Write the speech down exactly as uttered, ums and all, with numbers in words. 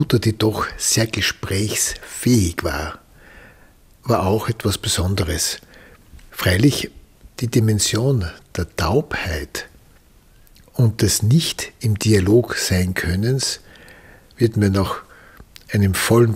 Mutter, die doch sehr gesprächsfähig war, war auch etwas Besonderes. Freilich, die Dimension der Taubheit und des Nicht im Dialog sein Könnens wird mir nach einem vollen